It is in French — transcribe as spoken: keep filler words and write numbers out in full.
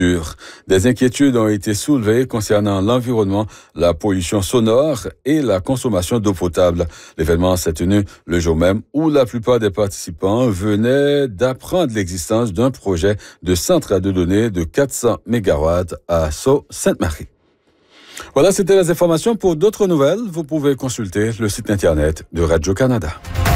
Des inquiétudes ont été soulevées concernant l'environnement, la pollution sonore et la consommation d'eau potable. L'événement s'est tenu le jour même où la plupart des participants venaient d'apprendre l'existence d'un projet de centre de données de quatre cents mégawatts à Sault-Sainte-Marie. Voilà, c'était les informations. Pour d'autres nouvelles, vous pouvez consulter le site Internet de Radio-Canada.